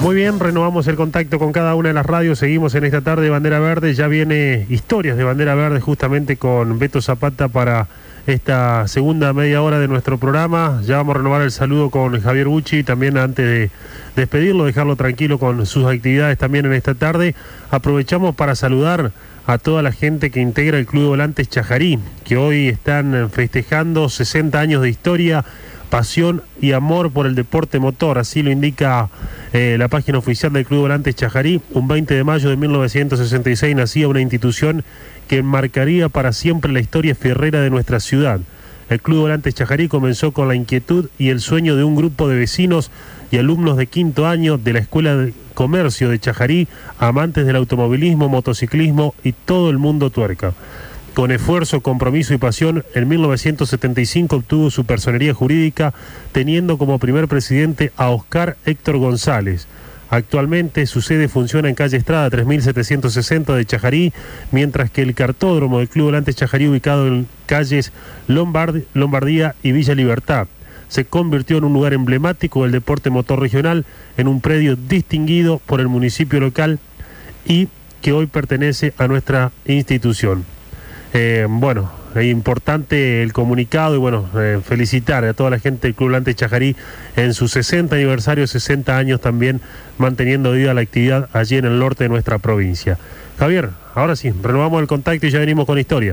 Muy bien, renovamos el contacto con cada una de las radios, seguimos en esta tarde de Bandera Verde, ya viene Historias de Bandera Verde justamente con Beto Zapata para esta segunda media hora de nuestro programa. Ya vamos a renovar el saludo con Javier Bucci, también antes de despedirlo, dejarlo tranquilo con sus actividades también en esta tarde. Aprovechamos para saludar a toda la gente que integra el Club de Volantes Chajarí, que hoy están festejando 60 años de historia, pasión y amor por el deporte motor, así lo indica la página oficial del Club Volantes Chajarí. Un 20 de mayo de 1966 nacía una institución que marcaría para siempre la historia fierrera de nuestra ciudad. El Club Volantes Chajarí comenzó con la inquietud y el sueño de un grupo de vecinos y alumnos de quinto año de la Escuela de Comercio de Chajarí, amantes del automovilismo, motociclismo y todo el mundo tuerca. Con esfuerzo, compromiso y pasión, en 1975 obtuvo su personería jurídica, teniendo como primer presidente a Oscar Héctor González. Actualmente su sede funciona en calle Estrada 3760 de Chajarí, mientras que el cartódromo del Club Volantes Chajarí, ubicado en calles Lombardía y Villa Libertad, se convirtió en un lugar emblemático del deporte motor regional, en un predio distinguido por el municipio local y que hoy pertenece a nuestra institución. Bueno, es importante el comunicado y felicitar a toda la gente del Club Volantes Chajarí en su 60 aniversario, 60 años también manteniendo viva la actividad allí en el norte de nuestra provincia. Javier, ahora sí, renovamos el contacto y ya venimos con Historia.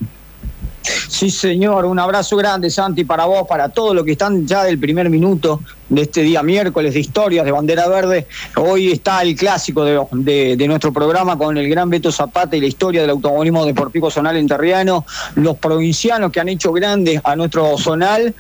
Sí, señor, un abrazo grande, Santi, para vos, para todos los que están ya del primer minuto de este día miércoles de Historias de Bandera Verde. Hoy está el clásico de nuestro programa con el gran Beto Zapata y la historia del automovilismo deportivo zonal enterriano, los provincianos que han hecho grandes a nuestro zonal,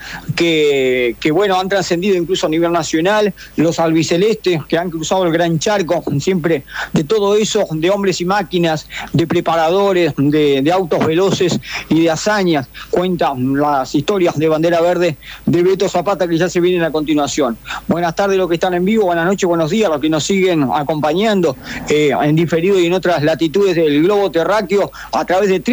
que han trascendido incluso a nivel nacional, los albicelestes que han cruzado el gran charco, siempre de todo eso, de hombres y máquinas, de preparadores, de autos veloces y de hazañas, cuentan las historias de Bandera Verde de Beto Zapata que ya se vienen a continuación. Buenas tardes los que están en vivo, buenas noches, buenos días los que nos siguen acompañando en diferido y en otras latitudes del globo terráqueo a través de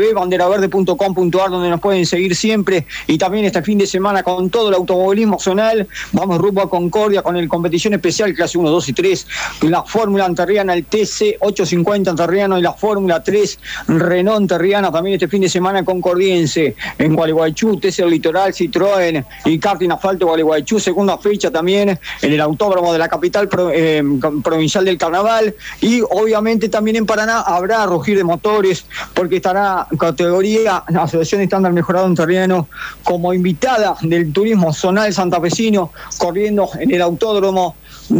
www.banderaverde.com.ar, donde nos pueden seguir siempre, y también este fin de semana con todo el automovilismo zonal. Vamos rumbo a Concordia con el competición especial clase 1, 2 y 3, la Fórmula Enterriana, el TC 850 Enterriano y la Fórmula 3 Renault Enterriana, también este fin de semana concordiense en Gualeguaychú, TC el Litoral, Citroën y Karting Asfalto Gualeguaychú, segunda fecha también en el autódromo de la capital provincial del Carnaval, y obviamente también en Paraná habrá rugir de motores porque estará categoría Asociación Estándar Mejorado Enterriano como invitada del turismo zonal santafesino corriendo en el autódromo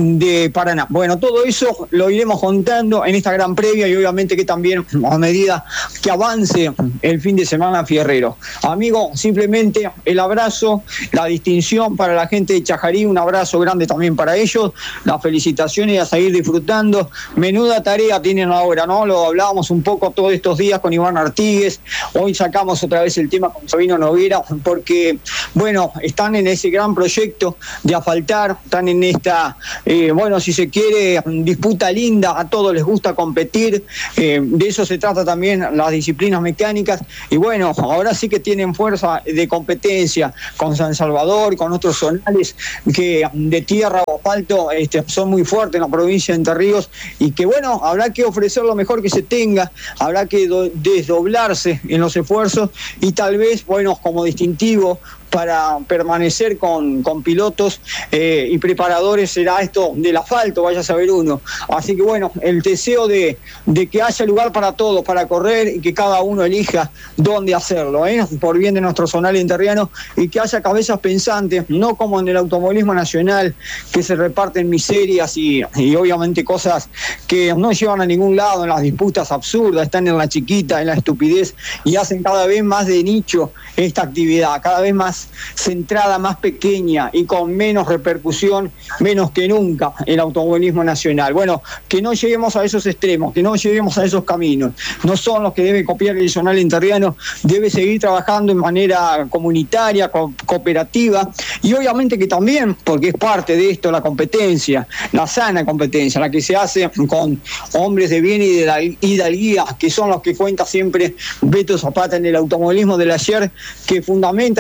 de Paraná. Bueno, todo eso lo iremos contando en esta gran previa y obviamente que también a medida que avance el fin de semana fierrero. Amigo, simplemente el abrazo, la distinción para la gente de Chajarí, un abrazo grande también para ellos, las felicitaciones y a seguir disfrutando. Menuda tarea tienen ahora, ¿no? Lo hablábamos un poco todos estos días con Iván Artigues, hoy sacamos otra vez el tema con Sabino Noguera, porque, están en ese gran proyecto de asfaltar, están en esta si se quiere, disputa linda, a todos les gusta competir, de eso se trata también las disciplinas mecánicas, y ahora sí que tienen fuerza de competencia con San Salvador, con otros zonales que de tierra o asfalto son muy fuertes en la provincia de Entre Ríos, y que habrá que ofrecer lo mejor que se tenga, habrá que desdoblarse en los esfuerzos, y tal vez, como distintivo para permanecer con pilotos y preparadores será esto del asfalto, vaya a saber uno. Así que el deseo de que haya lugar para todos, para correr, y que cada uno elija dónde hacerlo, por bien de nuestro zonal enterriano, y que haya cabezas pensantes, no como en el automovilismo nacional, que se reparten miserias y obviamente cosas que no llevan a ningún lado, en las disputas absurdas, están en la chiquita, en la estupidez, y hacen cada vez más de nicho esta actividad, cada vez más centrada, más pequeña y con menos repercusión, menos que nunca, el automovilismo nacional. Que no lleguemos a esos extremos, que no lleguemos a esos caminos. No son los que debe copiar el zonal enterriano, debe seguir trabajando en manera comunitaria, cooperativa, y obviamente que también, porque es parte de esto, la competencia, la sana competencia, la que se hace con hombres de bien y de la hidalguía, que son los que cuenta siempre Beto Zapata en el automovilismo del ayer, que fundamenta en el presente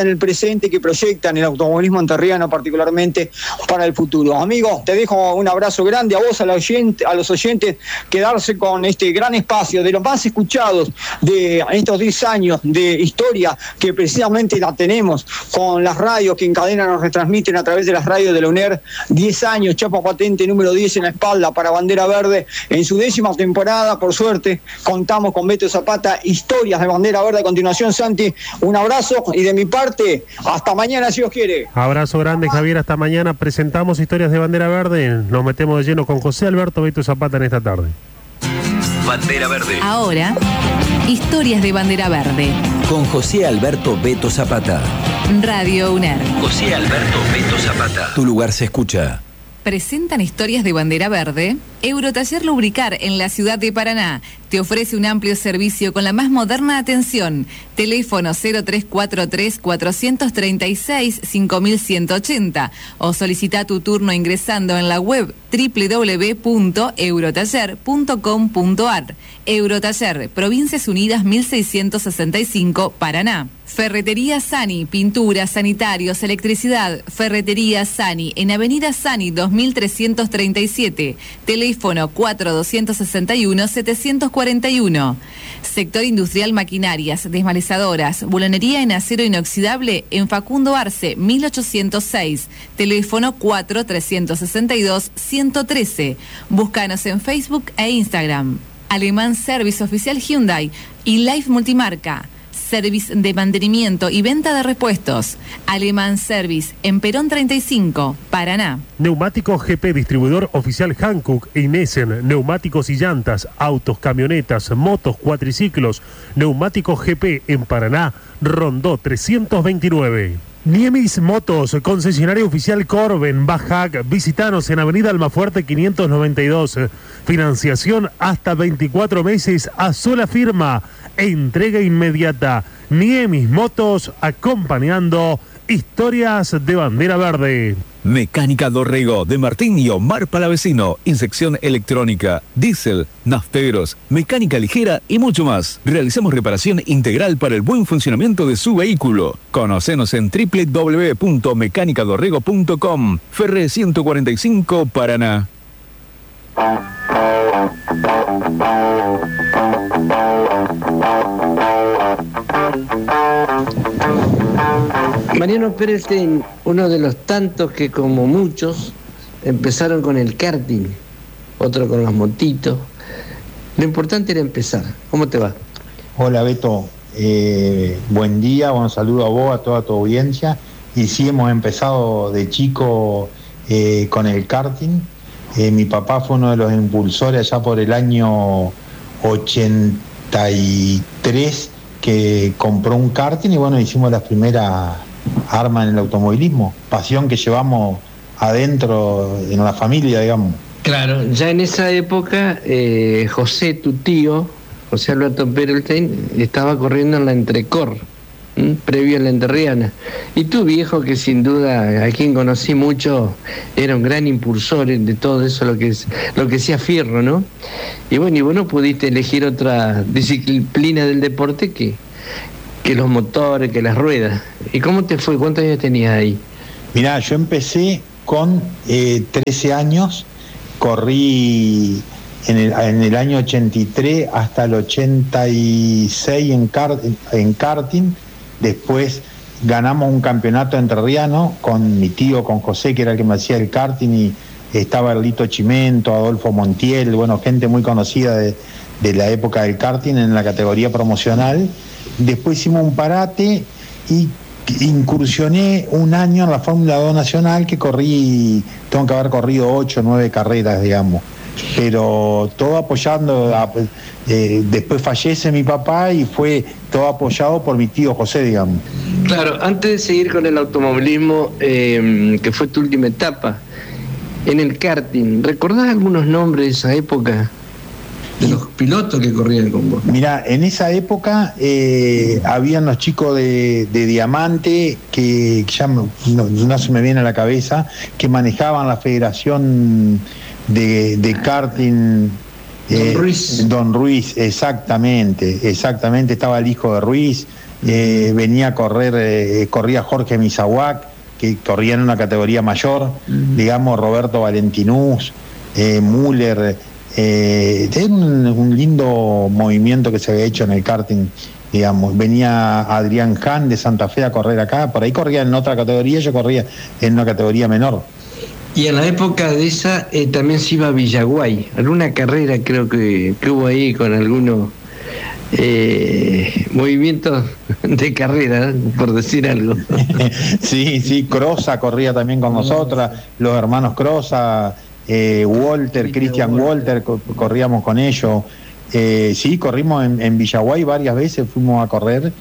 potente que proyectan el automovilismo entrerriano particularmente para el futuro. Amigos, te dejo un abrazo grande a vos, a los oyentes, quedarse con este gran espacio de los más escuchados de estos 10 años de historia, que precisamente la tenemos con las radios que en cadena nos retransmiten a través de las radios de la UNER. 10 años, chapa patente número 10 en la espalda para Bandera Verde. En su 10ª temporada, por suerte, contamos con Beto Zapata, historias de Bandera Verde. A continuación, Santi, un abrazo y de mi parte, hasta mañana si Dios quiere. Abrazo grande, Javier, hasta mañana. Presentamos historias de Bandera Verde, nos metemos de lleno con José Alberto Beto Zapata en esta tarde. Bandera Verde. Ahora, historias de Bandera Verde. Con José Alberto Beto Zapata. Radio UNER. José Alberto Beto Zapata. Tu lugar se escucha. Presentan historias de Bandera Verde. Eurotaller Lubricar en la ciudad de Paraná te ofrece un amplio servicio con la más moderna atención. Teléfono 0343-436-5180 o solicita tu turno ingresando en la web www.eurotaller.com.ar. Eurotaller, Provincias Unidas 1665, Paraná. Ferretería Sani, pinturas, sanitarios, electricidad. Ferretería Sani, en Avenida Sani 2337. Teléfono 4261-741. Sector Industrial Maquinarias, Desmalezadoras, Bulonería en acero inoxidable en Facundo Arce 1806. Teléfono 4362-113. Búscanos en Facebook e Instagram. Alemán Service Oficial Hyundai y Life Multimarca. Service de mantenimiento y venta de repuestos. Alemán Service en Perón 35, Paraná. Neumáticos GP, distribuidor oficial Hankook e Inessen. Neumáticos y llantas, autos, camionetas, motos, cuatriciclos. Neumáticos GP en Paraná, Rondó 329. Niemis Motos, concesionario oficial Corben, Bajac. Visitanos en Avenida Almafuerte 592. Financiación hasta 24 meses a sola firma. Entrega inmediata. Niemis Motos, acompañando historias de Bandera Verde. Mecánica Dorrego, de Martín y Omar Palavecino. Inyección electrónica, diésel, nafteros, mecánica ligera y mucho más. Realizamos reparación integral para el buen funcionamiento de su vehículo. Conocenos en www.mecanicadorrego.com. Ferre 145, Paraná. Mariano Perelstein, uno de los tantos que, como muchos, empezaron con el karting, otro con las motitos. Lo importante era empezar. ¿Cómo te va? Hola Beto, buen día, un saludo a vos, a toda tu audiencia. Y sí, hemos empezado de chico con el karting. Mi papá fue uno de los impulsores allá por el año 83 que compró un karting y bueno, hicimos la primera arma en el automovilismo, pasión que llevamos adentro en la familia, digamos. Claro, ya en esa época José, tu tío, José Alberto Perelstein, estaba corriendo en la Entrecor, previo a la Entrerriana. Y tu viejo, que sin duda, a quien conocí mucho, era un gran impulsor de todo eso, lo que hacía Fierro, ¿no? Y bueno, y vos no pudiste elegir otra disciplina del deporte que los motores, que las ruedas. ¿Y cómo te fue? ¿Cuántos años tenías ahí? Mirá, yo empecé con 13 años, corrí en el año 83 hasta el 86 en karting. Después ganamos un campeonato entrerriano con mi tío, con José, que era el que me hacía el karting, y estaba Erlito Chimento, Adolfo Montiel, bueno, gente muy conocida de la época del karting en la categoría promocional. Después hicimos un parate y incursioné un año en la Fórmula 2 Nacional, que tengo que haber corrido 8 o 9 carreras, digamos. Pero todo apoyando, después fallece mi papá y fue todo apoyado por mi tío José, digamos. Claro, antes de seguir con el automovilismo, que fue tu última etapa, en el karting, ¿recordás algunos nombres de esa época? De los pilotos que corrían con vos. Mirá, en esa época habían los chicos de Diamante, que ya no se me viene a la cabeza, que manejaban la federación de karting. Don Ruiz. Don Ruiz, exactamente, estaba el hijo de Ruiz, venía a correr, corría Jorge Misahuac, que corría en una categoría mayor, digamos, Roberto Valentinús, Müller, era un lindo movimiento que se había hecho en el karting, digamos. Venía Adrián Hahn de Santa Fe a correr acá, por ahí corría en otra categoría, yo corría en una categoría menor. Y en la época de esa también se iba a Villaguay, alguna carrera creo que hubo ahí con algunos movimientos de carrera, por decir algo. Sí, Crosa corría también con nosotras, los hermanos Crosa, Walter, Christian Walter, corríamos con ellos. Sí, corrimos en Villaguay varias veces, fuimos a correr.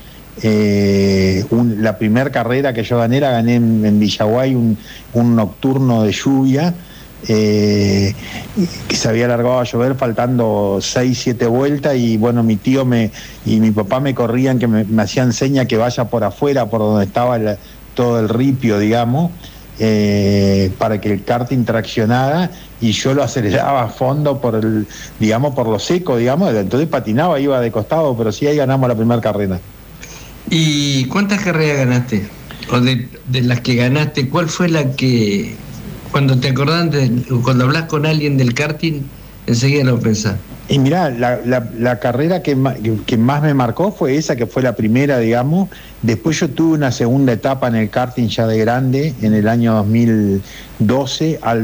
La primera carrera que yo gané en Villaguay, un nocturno de lluvia, que se había alargado a llover faltando 6-7 vueltas, y bueno, mi tío y mi papá me corrían, que me hacían seña que vaya por afuera, por donde estaba todo el ripio, digamos, para que el karting traccionara, y yo lo aceleraba a fondo por lo seco, digamos, entonces patinaba, iba de costado, pero sí, ahí ganamos la primera carrera. ¿Y cuántas carreras ganaste? O de las que ganaste, ¿cuál fue la que, cuando te acordás, cuando hablas con alguien del karting, enseguida lo pensás? Y mirá, la carrera que más me marcó fue esa, que fue la primera, digamos. Después yo tuve una segunda etapa en el karting ya de grande, en el año 2012 al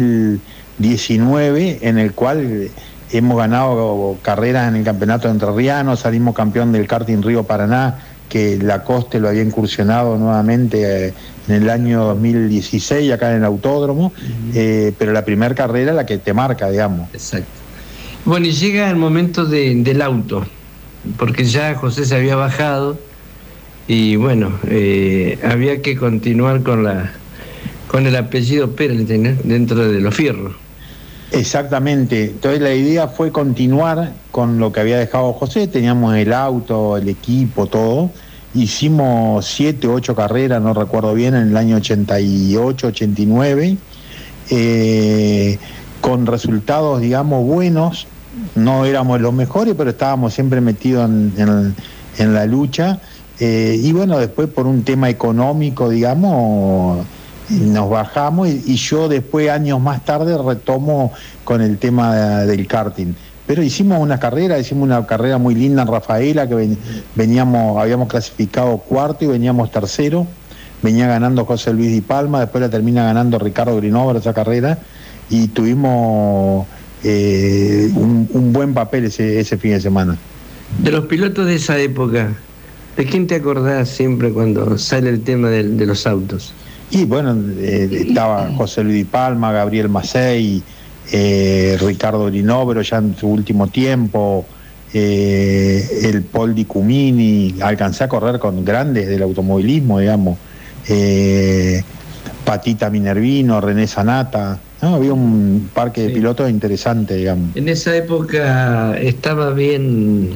2019, en el cual hemos ganado carreras en el campeonato entrerriano, salimos campeón del karting Río Paraná, que Lacoste lo había incursionado nuevamente en el año 2016 acá en el autódromo, pero la primera carrera la que te marca, digamos. Exacto. Bueno, y llega el momento del auto, porque ya José se había bajado y había que continuar con el apellido Pérez, ¿no?, dentro de los fierros. Exactamente, entonces la idea fue continuar con lo que había dejado José. Teníamos el auto, el equipo, todo. Hicimos 7 u 8 carreras, no recuerdo bien, en el año 88, 89, con resultados, digamos, buenos. No éramos los mejores, pero estábamos siempre metidos en la lucha. Y bueno, después por un tema económico, digamos, nos bajamos, y yo después, años más tarde, retomo con el tema del karting. Pero hicimos una carrera muy linda en Rafaela, que habíamos clasificado cuarto y veníamos tercero. Venía ganando José Luis Di Palma, después la termina ganando Ricardo Grinover esa carrera, y tuvimos un buen papel ese fin de semana. De los pilotos de esa época, ¿de quién te acordás siempre cuando sale el tema de los autos? Y bueno, estaba José Luis Di Palma, Gabriel Macei, Ricardo Grinover ya en su último tiempo, el Paul Di Cumini. Alcancé a correr con grandes del automovilismo, digamos, Patita Minervino, René Sanata, ¿no? Había un parque de pilotos interesante, digamos. En esa época estaba bien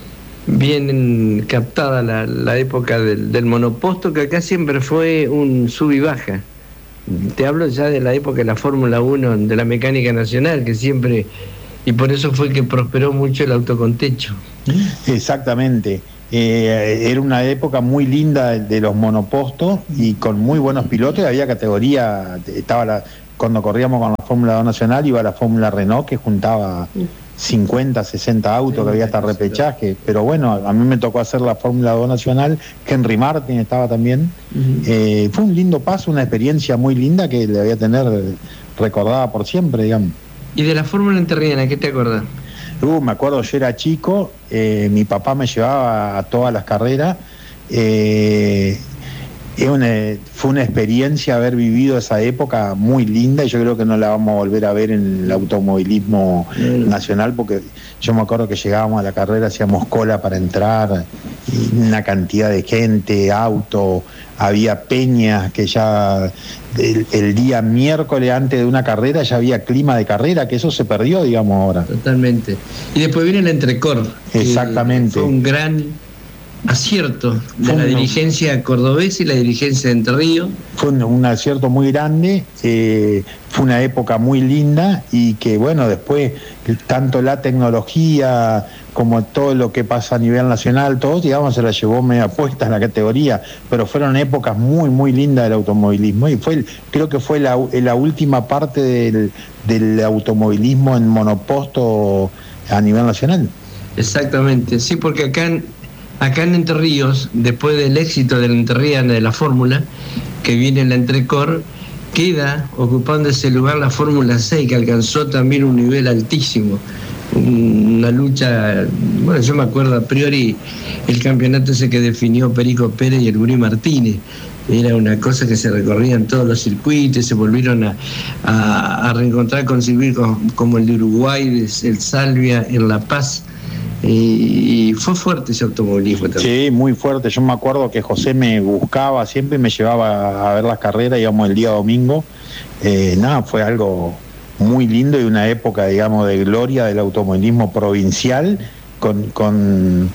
captada la época del monoposto, que acá siempre fue un sub y baja. Te hablo ya de la época de la Fórmula 1, de la mecánica nacional, que siempre, y por eso fue que prosperó mucho el auto con techo. Exactamente. Era una época muy linda de los monopostos, y con muy buenos pilotos. Había categoría, cuando corríamos con la Fórmula 2 nacional, iba la Fórmula Renault, que juntaba 50, 60 autos, que había hasta repechaje. Pero bueno, a mí me tocó hacer la Fórmula 2 nacional. Henry Martin estaba también. Fue un lindo paso, una experiencia muy linda que le voy a tener recordada por siempre, digamos. ¿Y de la Fórmula entrerriana, qué te acordás? Me acuerdo, yo era chico, mi papá me llevaba a todas las carreras. Fue una experiencia haber vivido esa época muy linda, y yo creo que no la vamos a volver a ver en el automovilismo nacional, porque yo me acuerdo que llegábamos a la carrera, hacíamos cola para entrar, y una cantidad de gente, auto, había peñas que ya el día miércoles antes de una carrera ya había clima de carrera, que eso se perdió, digamos, ahora. Totalmente. Y después viene el Entrecor. Exactamente. Fue un gran acierto de la dirigencia cordobesa y la dirigencia de Entre Ríos. Fue un acierto muy grande, fue una época muy linda y que bueno, después tanto la tecnología como todo lo que pasa a nivel nacional, todo digamos se la llevó media puesta en la categoría, pero fueron épocas muy muy lindas del automovilismo y creo que fue la última parte del automovilismo en monoposto a nivel nacional. Exactamente, sí, porque acá en Entre Ríos, después del éxito de la Entrerriana de la Fórmula, que viene en la Entrecor, queda ocupando ese lugar la Fórmula 6, que alcanzó también un nivel altísimo. Una lucha, bueno, yo me acuerdo a priori el campeonato ese que definió Perico Pérez y el Gurí Martínez. Era una cosa que se recorría en todos los circuitos, se volvieron a reencontrar con circuitos como el de Uruguay, el Salvia, en La Paz. Y fue fuerte ese automovilismo también. Sí, muy fuerte. Yo me acuerdo que José me buscaba siempre y me llevaba a ver las carreras, íbamos el día domingo. Fue algo muy lindo y una época, digamos, de gloria del automovilismo provincial con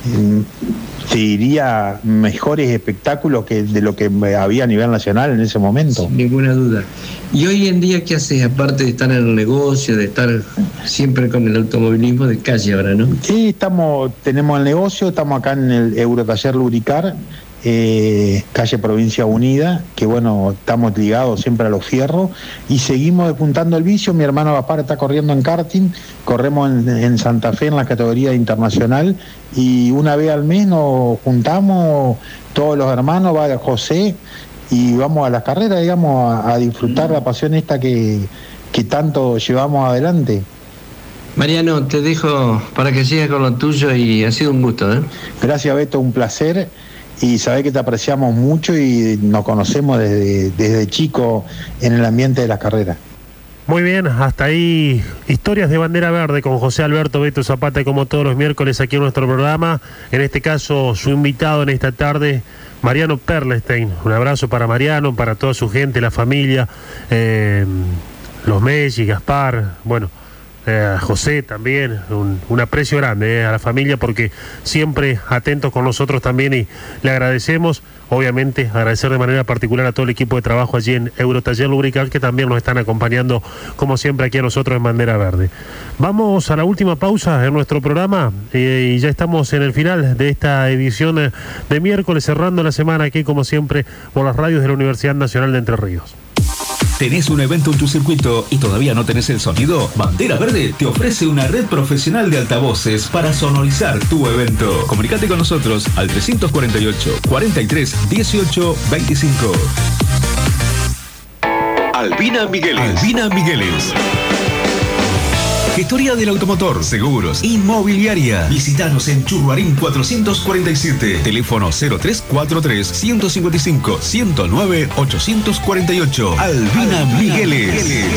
te diría, mejores espectáculos que de lo que había a nivel nacional en ese momento. Sin ninguna duda. ¿Y hoy en día qué haces, aparte de estar en el negocio, de estar siempre con el automovilismo de calle ahora, no? Sí, tenemos el negocio, estamos acá en el Eurotaller Lubricar, calle Provincia Unida, que bueno, estamos ligados siempre a los fierros y seguimos despuntando el vicio. Mi hermano Gaspar está corriendo en karting, corremos en Santa Fe en la categoría internacional y una vez al mes nos juntamos todos los hermanos, va José y vamos a las carreras, digamos, a disfrutar la pasión esta que tanto llevamos adelante. Mariano, te dejo para que sigas con lo tuyo y ha sido un gusto, ¿eh? Gracias, Beto, un placer. Y sabés que te apreciamos mucho y nos conocemos desde chico en el ambiente de las carreras. Muy bien, hasta ahí historias de bandera verde con José Alberto Beto Zapata, como todos los miércoles aquí en nuestro programa. En este caso, su invitado en esta tarde, Mariano Perlestein. Un abrazo para Mariano, para toda su gente, la familia, los Messi, Gaspar, bueno, José también, un aprecio grande a la familia porque siempre atentos con nosotros también y le agradecemos, obviamente agradecer de manera particular a todo el equipo de trabajo allí en Eurotaller Lubricar que también nos están acompañando como siempre aquí a nosotros en Bandera Verde. Vamos a la última pausa en nuestro programa y ya estamos en el final de esta edición de miércoles, cerrando la semana aquí como siempre por las radios de la Universidad Nacional de Entre Ríos. ¿Tenés un evento en tu circuito y todavía no tenés el sonido? Bandera Verde te ofrece una red profesional de altavoces para sonorizar tu evento. Comunicate con nosotros al 348 43 18 25. Albina Migueles. Gestoría del automotor, seguros, inmobiliaria. Visítanos en Churruarín 447. Teléfono 0343 155 109 848. Albina Migueles.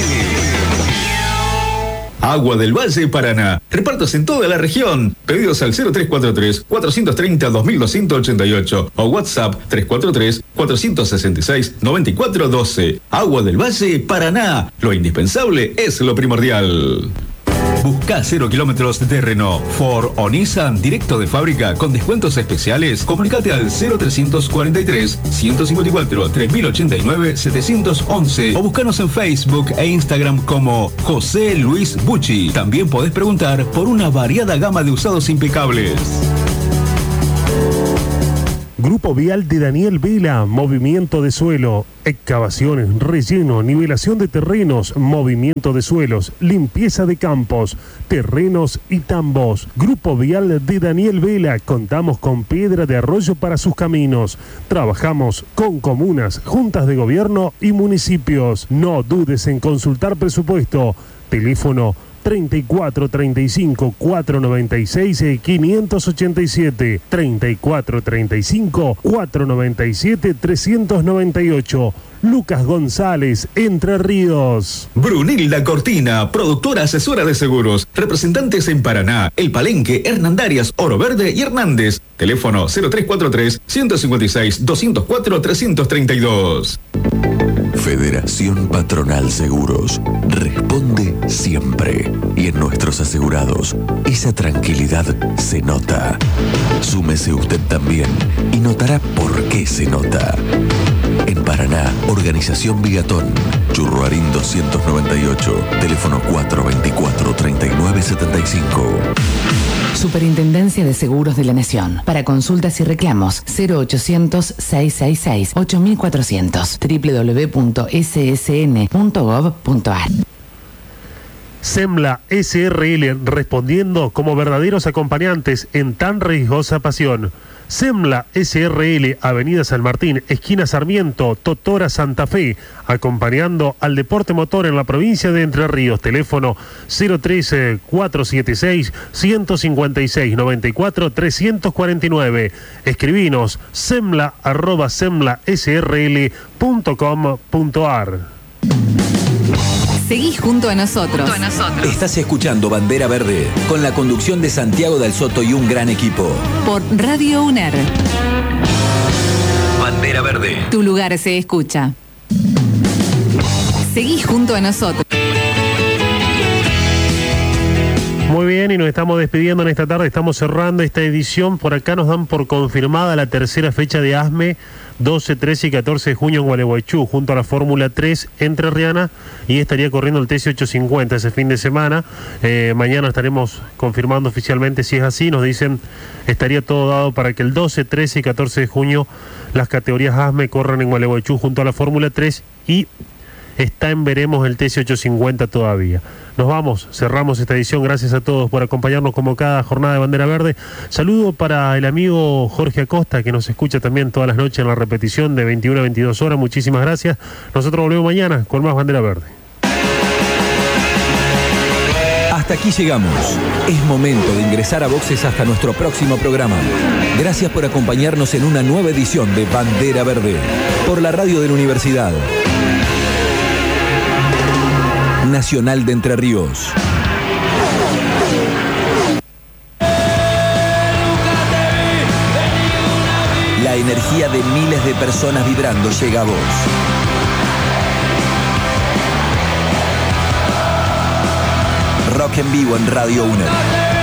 Agua del Valle Paraná. Repartos en toda la región. Pedidos al 0343 430 2288 o WhatsApp 343 466 9412. Agua del Valle Paraná. Lo indispensable es lo primordial. Busca 0 kilómetros de Renault, Ford o Nissan directo de fábrica con descuentos especiales. Comunicate al 0343 154 3089 711 o búscanos en Facebook e Instagram como José Luis Bucci. También podés preguntar por una variada gama de usados impecables. Grupo Vial de Daniel Vela, movimiento de suelo, excavaciones, relleno, nivelación de terrenos, movimiento de suelos, limpieza de campos, terrenos y tambos. Grupo Vial de Daniel Vela, contamos con piedra de arroyo para sus caminos. Trabajamos con comunas, juntas de gobierno y municipios. No dudes en consultar presupuesto. Teléfono 34 35 496 587 34 35 497 398. Lucas González, Entre Ríos. Brunilda Cortina, productora asesora de seguros. Representantes en Paraná, El Palenque, Hernandarias, Oro Verde y Hernández. Teléfono 0343 156 204 332. Federación Patronal Seguros. Responde siempre. Y en nuestros asegurados, esa tranquilidad se nota. Súmese usted también y notará por qué se nota. En Paraná, Organización Bigatón, Churruarín 298, teléfono 424-3975. Superintendencia de Seguros de la Nación. Para consultas y reclamos, 0800-666-8400, www.ssn.gov.ar. SEMLA SRL, respondiendo como verdaderos acompañantes en tan riesgosa pasión. SEMLA SRL, Avenida San Martín, esquina Sarmiento, Totora, Santa Fe, acompañando al deporte motor en la provincia de Entre Ríos. Teléfono 013-476-156-94-349. Escribinos semla@semlasrl.com.ar. Seguí junto a nosotros. Estás escuchando Bandera Verde, con la conducción de Santiago del Soto y un gran equipo. Por Radio UNER. Bandera Verde. Tu lugar se escucha. Seguí junto a nosotros. Muy bien, y nos estamos despidiendo en esta tarde, estamos cerrando esta edición. Por acá nos dan por confirmada la tercera fecha de ASME, 12, 13 y 14 de junio en Gualeguaychú, junto a la Fórmula 3 entrerriana, y estaría corriendo el TC850 ese fin de semana. Mañana estaremos confirmando oficialmente si es así. Nos dicen, estaría todo dado para que el 12, 13 y 14 de junio las categorías ASME corran en Gualeguaychú junto a la Fórmula 3, y está en veremos el TC850 todavía. Nos vamos, cerramos esta edición. Gracias a todos por acompañarnos como cada jornada de Bandera Verde. Saludo para el amigo Jorge Acosta, que nos escucha también todas las noches en la repetición de 21 a 22 horas. Muchísimas gracias. Nosotros volvemos mañana con más Bandera Verde. Hasta aquí llegamos. Es momento de ingresar a boxes hasta nuestro próximo programa. Gracias por acompañarnos en una nueva edición de Bandera Verde, por la radio de la Universidad Nacional de Entre Ríos. La energía de miles de personas vibrando llega a vos. Rock en vivo en Radio UNER.